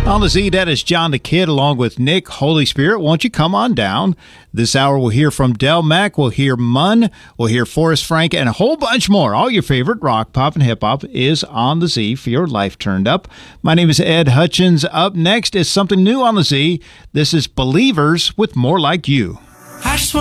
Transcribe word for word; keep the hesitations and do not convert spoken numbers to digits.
On the Z, that is John the Kid along with Nick. Holy Spirit, won't you come on down? This hour we'll hear from Del Mack, we'll hear Munn, we'll hear Forrest Frank, and a whole bunch more. All your favorite rock, pop, and hip-hop is on the Z for your life turned up. My name is Ed Hutchins. Up next is something new on the Z. This is Believers with More Like You. I just